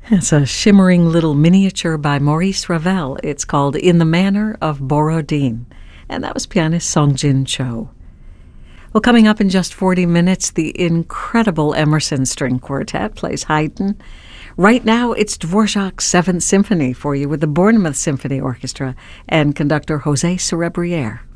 It's a shimmering little miniature by Maurice Ravel. It's called In the Manner of Borodin. And that was pianist Song-Jin Cho. Well, coming up in just 40 minutes, the incredible Emerson String Quartet plays Haydn. Right now, it's Dvorak's Seventh Symphony for you with the Bournemouth Symphony Orchestra and conductor José Cerebriere.